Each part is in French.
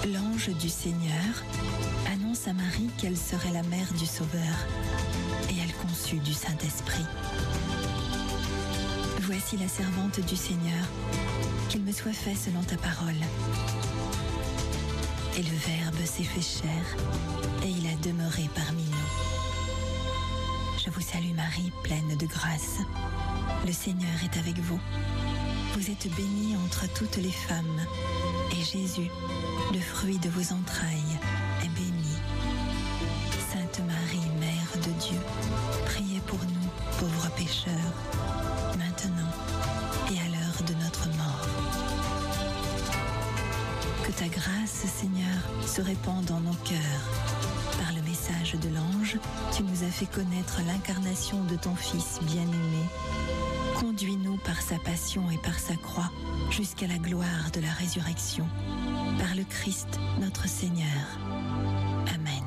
L'ange du Seigneur annonce à Marie qu'elle serait la mère du Sauveur, et elle conçut du Saint-Esprit. Voici la servante du Seigneur, qu'il me soit fait selon ta parole. Et le Verbe s'est fait chair, et il a demeuré parmi nous. Je vous salue Marie, pleine de grâce. Le Seigneur est avec vous. Vous êtes bénie entre toutes les femmes, et Jésus, le fruit de vos entrailles, est béni. Sainte Marie, Mère de Dieu, priez pour nous, pauvres pécheurs, maintenant et à l'heure de notre mort. Que ta grâce, Seigneur, se répande dans nos cœurs. Par le message de l'ange, tu nous as fait connaître l'incarnation de ton Fils bien-aimé. Conduis-nous par sa passion et par sa croix jusqu'à la gloire de la résurrection. Par le Christ, notre Seigneur. Amen.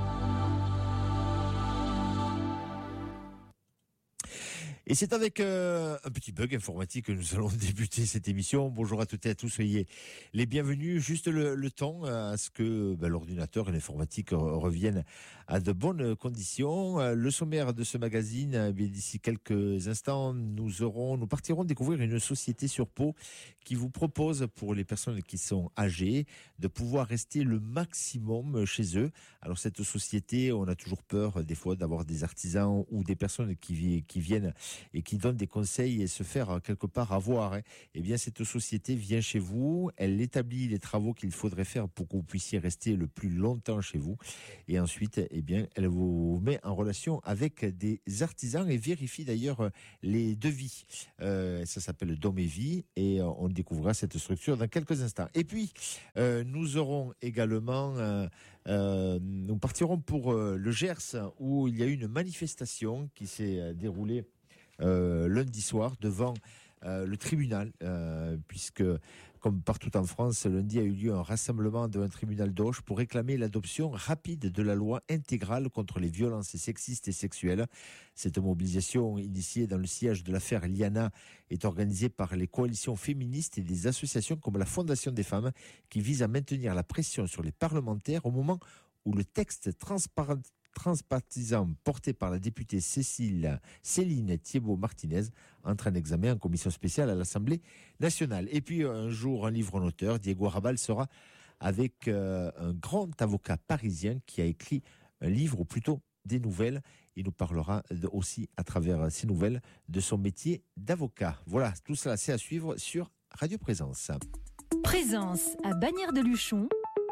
Et c'est avec un petit bug informatique que nous allons débuter cette émission. Bonjour à toutes et à tous, soyez les bienvenus. Juste le temps à ce que l'ordinateur et l'informatique reviennent à de bonnes conditions. Le sommaire de ce magazine, d'ici quelques instants, nous partirons découvrir une société sur Pau qui vous propose, pour les personnes qui sont âgées, de pouvoir rester le maximum chez eux. Alors cette société, on a toujours peur des fois d'avoir des artisans ou des personnes qui viennent et qui donne des conseils et se faire quelque part avoir. Eh bien, cette société vient chez vous, elle établit les travaux qu'il faudrait faire pour que vous puissiez rester le plus longtemps chez vous. Et ensuite, eh bien, elle vous met en relation avec des artisans et vérifie d'ailleurs les devis. Ça s'appelle Dom et Vie et on découvrira cette structure dans quelques instants. Et puis, nous aurons également, nous partirons pour le Gers où il y a eu une manifestation qui s'est déroulée lundi soir devant le tribunal, puisque comme partout en France, lundi a eu lieu un rassemblement devant un tribunal d'Auch pour réclamer l'adoption rapide de la loi intégrale contre les violences sexistes et sexuelles. Cette mobilisation initiée dans le sillage de l'affaire Liana est organisée par les coalitions féministes et des associations comme la Fondation des femmes qui vise à maintenir la pression sur les parlementaires au moment où le texte transpartisan porté par la députée Céline Thiébaut-Martinez entre en examen en commission spéciale à l'Assemblée nationale. Et puis un jour, un livre en auteur, Diego Rabal sera avec un grand avocat parisien qui a écrit un livre, ou plutôt des nouvelles. Il nous parlera aussi à travers ces nouvelles de son métier d'avocat. Voilà, tout cela c'est à suivre sur Radio Présence. Présence à Bagnères-de-Luchon,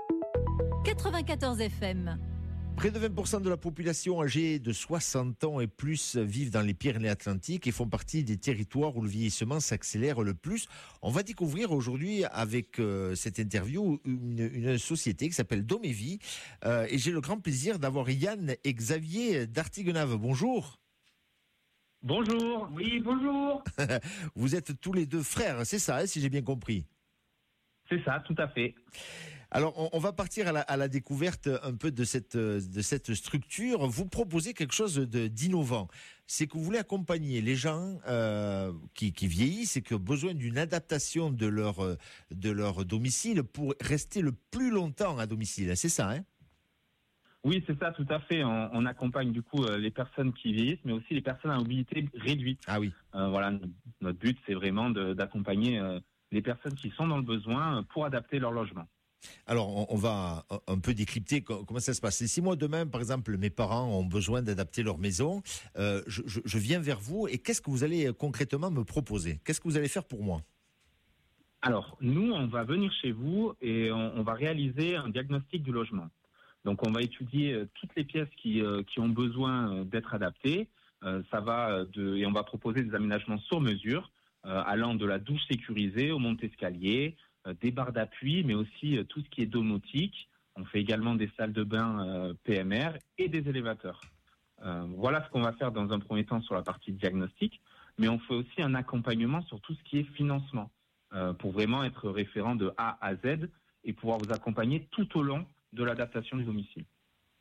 94 FM. Près de 20% de la population âgée de 60 ans et plus vivent dans les Pyrénées-Atlantiques et font partie des territoires où le vieillissement s'accélère le plus. On va découvrir aujourd'hui avec cette interview une société qui s'appelle Dom et Vie. Et j'ai le grand plaisir d'avoir Yann et Xavier d'Artigenave. Bonjour. Bonjour, oui, bonjour. Vous êtes tous les deux frères, c'est ça, si j'ai bien compris? C'est ça, tout à fait. Alors, on va partir à la découverte un peu de cette structure. Vous proposez quelque chose d'innovant. C'est que vous voulez accompagner les gens qui vieillissent et qui ont besoin d'une adaptation de leur domicile pour rester le plus longtemps à domicile. C'est ça, hein? Oui, c'est ça, tout à fait. On accompagne du coup les personnes qui vieillissent, mais aussi les personnes à mobilité réduite. Ah oui. Voilà, notre but, c'est vraiment d'accompagner les personnes qui sont dans le besoin pour adapter leur logement. Alors, on va un peu décrypter comment ça se passe. Et si moi, demain, par exemple, mes parents ont besoin d'adapter leur maison, je viens vers vous et qu'est-ce que vous allez concrètement me proposer? Qu'est-ce que vous allez faire pour moi? Alors, nous, on va venir chez vous et on va réaliser un diagnostic du logement. Donc, on va étudier toutes les pièces qui ont besoin d'être adaptées. Et on va proposer des aménagements sur mesure, allant de la douche sécurisée au monte-escalier, des barres d'appui, mais aussi tout ce qui est domotique. On fait également des salles de bain PMR et des élévateurs. Voilà ce qu'on va faire dans un premier temps sur la partie diagnostic, mais on fait aussi un accompagnement sur tout ce qui est financement, pour vraiment être référent de A à Z et pouvoir vous accompagner tout au long de l'adaptation du domicile.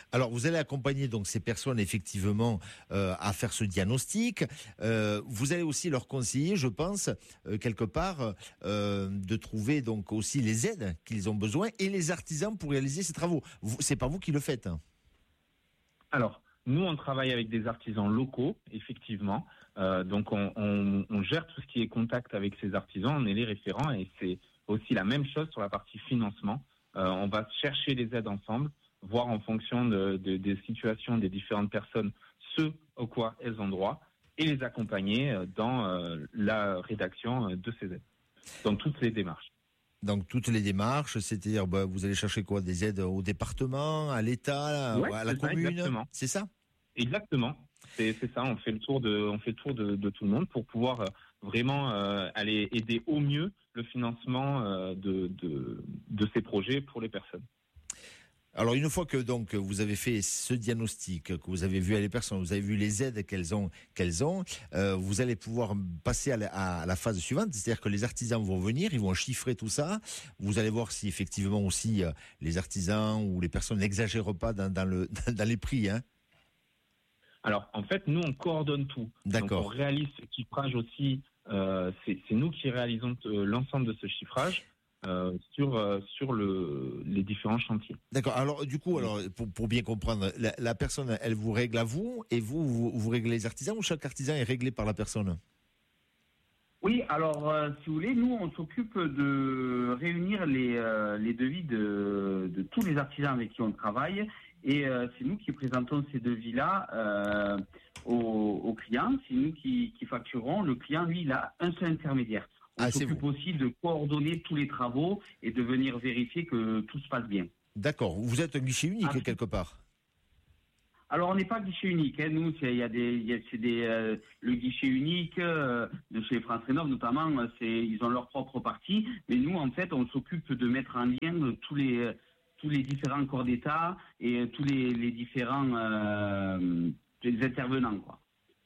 Alors, vous allez accompagner donc ces personnes effectivement à faire ce diagnostic. Vous allez aussi leur conseiller, je pense, quelque part, de trouver donc aussi les aides qu'ils ont besoin et les artisans pour réaliser ces travaux. C'est pas vous qui le faites. Hein. Alors, nous, on travaille avec des artisans locaux, effectivement. Donc, on gère tout ce qui est contact avec ces artisans. On est les référents et c'est aussi la même chose sur la partie financement. On va chercher les aides ensemble, voir en fonction des situations des différentes personnes ce au quoi elles ont droit et les accompagner dans la rédaction de ces aides, dans toutes les démarches. Donc toutes les démarches, c'est-à-dire vous allez chercher quoi, des aides au département, à l'État, à la commune, exactement. C'est ça? Exactement, c'est ça. On fait le tour de tout le monde pour pouvoir vraiment aller aider au mieux le financement de ces projets pour les personnes. Alors une fois que donc vous avez fait ce diagnostic, que vous avez vu les personnes, vous avez vu les aides qu'elles ont, vous allez pouvoir passer à la phase suivante, c'est-à-dire que les artisans vont venir, ils vont chiffrer tout ça. Vous allez voir si effectivement aussi les artisans ou les personnes n'exagèrent pas dans les prix. Hein. Alors en fait, nous on coordonne tout. D'accord. Donc on réalise ce chiffrage aussi. C'est nous qui réalisons l'ensemble de ce chiffrage. Sur les différents chantiers. D'accord. Alors du coup, pour bien comprendre, la personne, elle vous règle à vous et vous réglez les artisans ou chaque artisan est réglé par la personne? Oui, alors si vous voulez, nous on s'occupe de réunir les devis de tous les artisans avec qui on travaille et c'est nous qui présentons ces devis-là aux clients. C'est nous qui facturons. Le client, lui, il a un seul intermédiaire. On s'occupe aussi de coordonner tous les travaux et de venir vérifier que tout se passe bien. D'accord. Vous êtes un guichet unique quelque part? Alors, on n'est pas guichet unique. Hein. Nous, le guichet unique de chez France Rénov, notamment, ils ont leur propre partie. Mais nous, en fait, on s'occupe de mettre en lien tous les différents corps d'État et tous les différents les intervenants, quoi.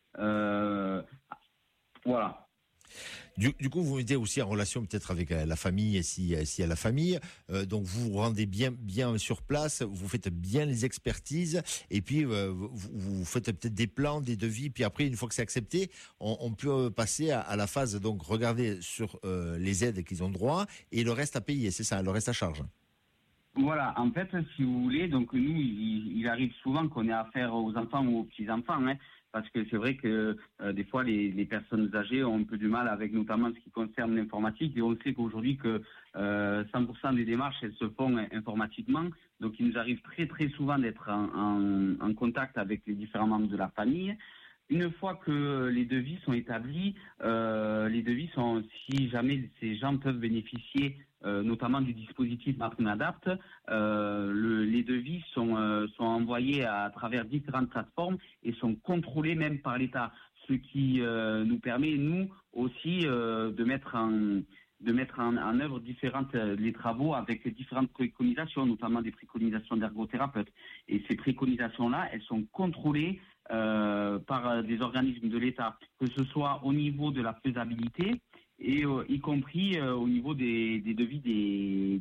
Voilà. Du coup, vous mettez aussi en relation peut-être avec la famille, s'il y a la famille. Donc, vous vous rendez bien sur place, vous faites bien les expertises, et puis vous faites peut-être des plans, des devis. Puis après, une fois que c'est accepté, on peut passer à la phase, donc, regarder sur les aides qu'ils ont droit, et le reste à payer, c'est ça, le reste à charge. Voilà, en fait, si vous voulez, donc nous, il arrive souvent qu'on ait affaire aux enfants ou aux petits-enfants, hein. Parce que c'est vrai que des fois, les personnes âgées ont un peu du mal avec notamment ce qui concerne l'informatique. Et on sait qu'aujourd'hui, que 100% des démarches, elles se font informatiquement. Donc, il nous arrive très, très souvent d'être en contact avec les différents membres de la famille. Une fois que les devis sont établis, les devis sont, si jamais ces gens peuvent bénéficier notamment du dispositif MaPrimeAdapt, les devis sont envoyés à travers différentes plateformes et sont contrôlés même par l'État, ce qui nous permet, nous aussi, de mettre en œuvre les travaux avec différentes préconisations, notamment des préconisations d'ergothérapeutes. Et ces préconisations-là, elles sont contrôlées par des organismes de l'État, que ce soit au niveau de la faisabilité et y compris au niveau des devis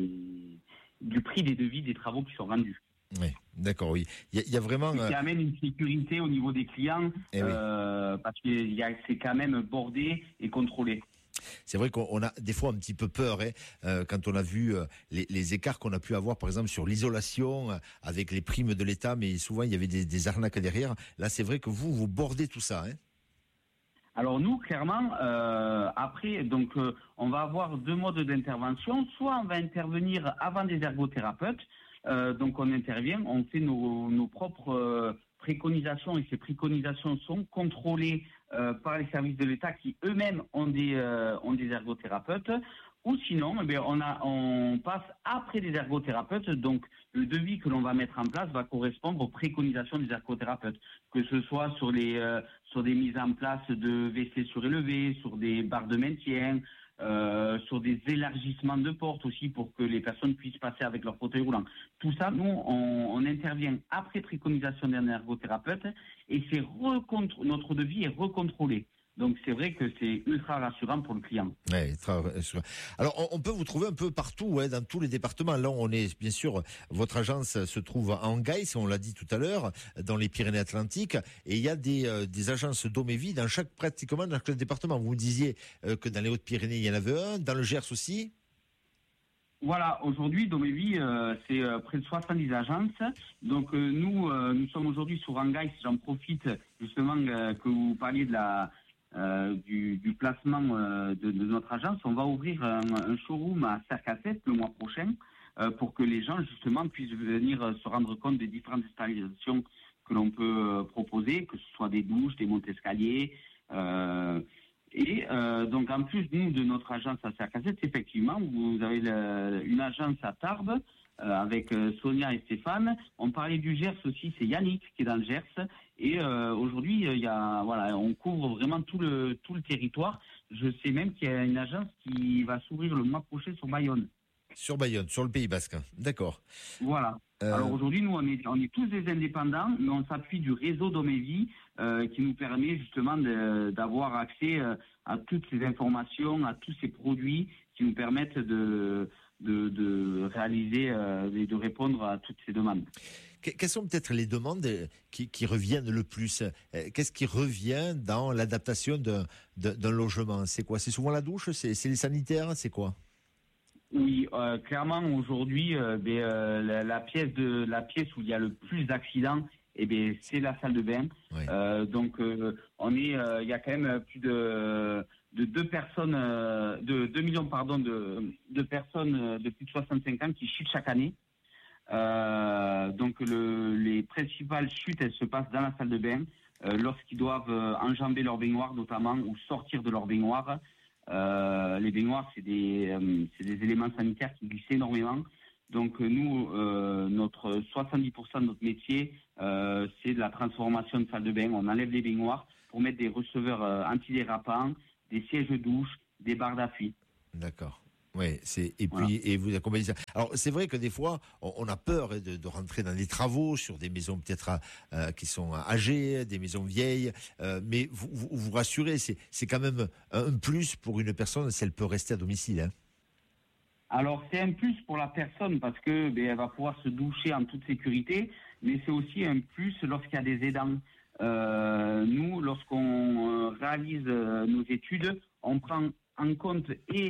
du prix des devis des travaux qui sont rendus. Oui, d'accord, oui. Il y a vraiment... Ce qui amène une sécurité au niveau des clients, parce que c'est quand même bordé et contrôlé. C'est vrai qu'on a des fois un petit peu peur quand on a vu les écarts qu'on a pu avoir, par exemple, sur l'isolation avec les primes de l'État, mais souvent il y avait des arnaques derrière. Là, c'est vrai que vous bordez tout ça. Hein. Alors nous, clairement, après, donc on va avoir deux modes d'intervention. Soit on va intervenir avant des ergothérapeutes, donc on intervient, on fait nos propres préconisations et ces préconisations sont contrôlées par les services de l'État qui eux-mêmes ont des ergothérapeutes. Ou sinon, on passe après des ergothérapeutes, donc le devis que l'on va mettre en place va correspondre aux préconisations des ergothérapeutes, que ce soit sur des mises en place de WC surélevés, sur des barres de maintien, sur des élargissements de portes aussi pour que les personnes puissent passer avec leur fauteuil roulant. Tout ça, nous, on intervient après préconisation d'un ergothérapeute et notre devis est recontrôlé. Donc c'est vrai que c'est ultra rassurant pour le client. Ouais, alors on peut vous trouver un peu partout, dans tous les départements. Là, on est bien sûr, votre agence se trouve à Angaïs, on l'a dit tout à l'heure, dans les Pyrénées-Atlantiques, et il y a des agences Domevi pratiquement dans chaque département. Vous me disiez que dans les Hautes-Pyrénées, il y en avait un, dans le Gers aussi. Voilà, aujourd'hui, Domevi, c'est près de 70 agences. Donc nous sommes aujourd'hui sur Angaïs. J'en profite justement que vous parliez de du placement de notre agence. On va ouvrir un showroom à Cercasset le mois prochain pour que les gens justement puissent venir se rendre compte des différentes installations que l'on peut proposer, que ce soit des douches, des montes-escaliers. Donc en plus de notre agence à Cercasset, effectivement, vous avez une agence à Tarbes avec Sonia et Stéphane. On parlait du Gers aussi, c'est Yannick qui est dans le Gers. Et aujourd'hui, on couvre vraiment tout le territoire. Je sais même qu'il y a une agence qui va s'ouvrir le mois prochain sur Bayonne. Sur Bayonne, sur le Pays Basque, d'accord. Voilà. Alors aujourd'hui, nous, on est tous des indépendants, mais on s'appuie du réseau Domevi qui nous permet justement d'avoir accès à toutes ces informations, à tous ces produits qui nous permettent de réaliser et de répondre à toutes ces demandes. Quelles sont peut-être les demandes qui reviennent le plus? Qu'est-ce qui revient dans l'adaptation d'un logement? C'est quoi? C'est souvent la douche? C'est les sanitaires? C'est quoi? Oui, clairement aujourd'hui, la pièce où il y a le plus d'accidents, c'est la salle de bain. Oui. Il y a quand même plus de 2 millions de personnes de plus de 65 ans qui chutent chaque année. Les principales chutes, elles se passent dans la salle de bain lorsqu'ils doivent enjamber leur baignoire notamment ou sortir de leur baignoire. Les baignoires, c'est des éléments sanitaires qui glissent énormément. Donc nous, 70% de notre métier, c'est de la transformation de salle de bain. On enlève les baignoires pour mettre des receveurs antidérapants, des sièges de douche, des barres d'appui. D'accord. Oui, et vous accompagnez ça. Alors c'est vrai que des fois on a peur de rentrer dans des travaux sur des maisons peut-être qui sont âgées, des maisons vieilles, mais vous rassurez, c'est quand même un plus pour une personne si elle peut rester à domicile. Hein. Alors c'est un plus pour la personne parce que elle va pouvoir se doucher en toute sécurité, mais c'est aussi un plus lorsqu'il y a des aidants. Nous, lorsqu'on réalise nos études, on prend en compte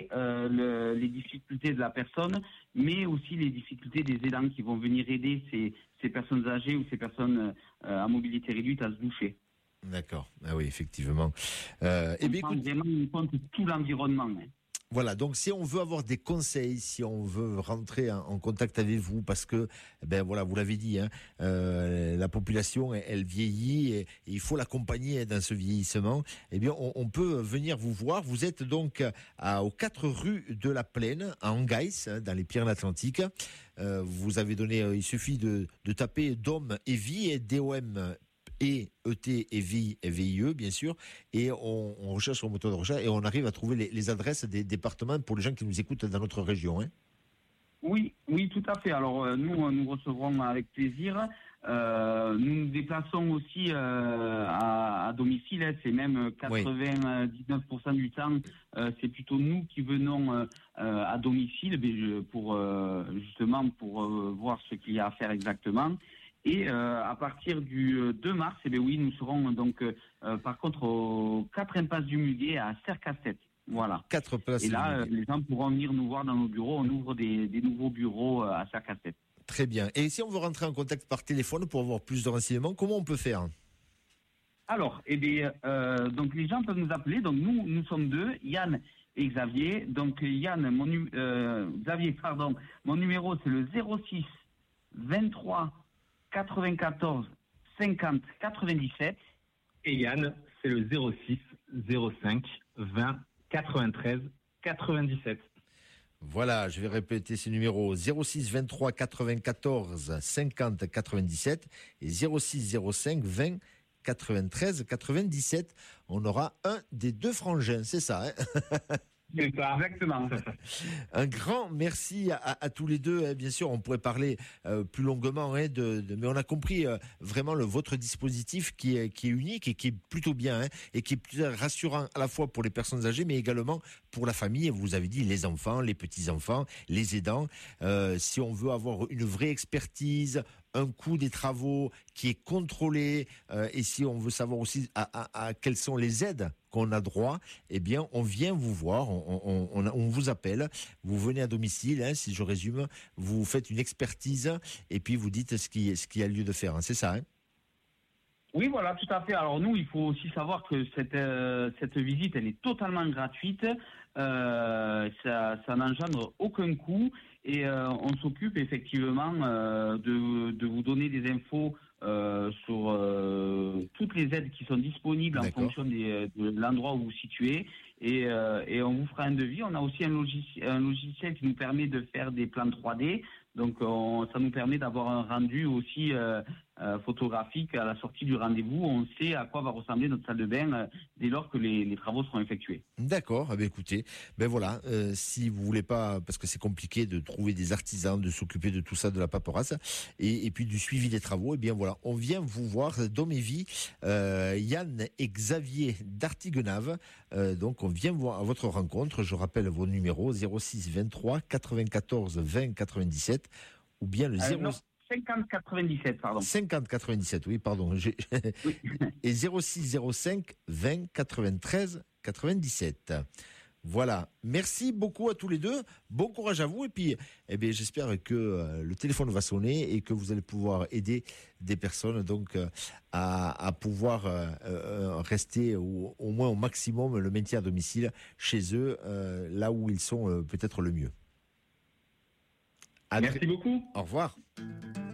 les difficultés de la personne, mais aussi les difficultés des aidants qui vont venir aider ces personnes âgées ou ces personnes à mobilité réduite à se doucher. D'accord, ah oui, effectivement. On prend vraiment en compte tout l'environnement. Hein. Voilà, donc si on veut avoir des conseils, si on veut rentrer en contact avec vous, parce que, vous l'avez dit, la population, elle vieillit et il faut l'accompagner dans ce vieillissement, on peut venir vous voir. Vous êtes donc aux 4 rues de la Plaine, à Angaïs, dans les Pyrénées-Atlantiques. Vous avez donné, il suffit de taper DOM et VIE, et DOM et ET et VIE, bien sûr, et on recherche sur le moteur de recherche et on arrive à trouver les adresses des départements pour les gens qui nous écoutent dans notre région. Hein. Oui, tout à fait. Alors nous recevrons avec plaisir. Nous nous déplaçons aussi à domicile. Hein. C'est même 99% du temps, c'est plutôt nous qui venons à domicile pour voir ce qu'il y a à faire exactement. Et à partir du 2 mars, nous serons donc par contre aux 4 impasses du Muguet à Cercasset. Voilà. 4 places. Et là, les gens pourront venir nous voir dans nos bureaux. On ouvre des nouveaux bureaux à Cercasset. Très bien. Et si on veut rentrer en contact par téléphone pour avoir plus de renseignements, comment on peut faire? Alors, donc les gens peuvent nous appeler. Donc nous sommes 2, Yann et Xavier. Donc Yann, Xavier, mon numéro c'est le 06 23 94 50 97. Et Yann, c'est le 06 05 20 93 97. Voilà, je vais répéter ces numéros 06 23 94 50 97 et 06 05 20 93 97. On aura un des 2 frangins, c'est ça, hein? C'est ça. Exactement. Un grand merci à tous les deux. Bien sûr, on pourrait parler plus longuement, mais on a compris vraiment votre dispositif qui est unique et qui est plutôt bien, et qui est plus rassurant à la fois pour les personnes âgées, mais également pour la famille. Vous avez dit les enfants, les petits-enfants, les aidants. Si on veut avoir une vraie expertise, un coût des travaux qui est contrôlé, et si on veut savoir aussi à quelles sont les aides qu'on a droit, eh bien, on vient vous voir, on vous appelle, vous venez à domicile, si je résume, vous faites une expertise et puis vous dites ce qui a lieu de faire, c'est ça, Oui, voilà, tout à fait. Alors nous, il faut aussi savoir que cette visite, elle est totalement gratuite. Ça n'engendre aucun coût et on s'occupe effectivement de vous donner des infos sur toutes les aides qui sont disponibles en fonction de l'endroit où vous vous situez et on vous fera un devis. On a aussi un logiciel qui nous permet de faire des plans 3D. Donc ça nous permet d'avoir un rendu aussi photographique à la sortie du rendez-vous. On sait à quoi va ressembler notre salle de bain dès lors que les travaux seront effectués. D'accord, écoutez, voilà, si vous voulez pas, parce que c'est compliqué de trouver des artisans, de s'occuper de tout ça, de la paperasse, et puis du suivi des travaux, et bien voilà, on vient vous voir, Dom et Vie, Yann et Xavier d'Artiguenave, donc on vient voir à votre rencontre. Je rappelle vos numéros 06 23 94 20 97 ou bien le 0... 50 97, pardon. 50 97, oui, pardon. Oui. Et 06 05 20 93 97. Voilà. Merci beaucoup à tous les deux. Bon courage à vous. Et puis, j'espère que le téléphone va sonner et que vous allez pouvoir aider des personnes donc à pouvoir rester au moins au maximum le maintien à domicile chez eux, là où ils sont peut-être le mieux. Merci beaucoup. Au revoir.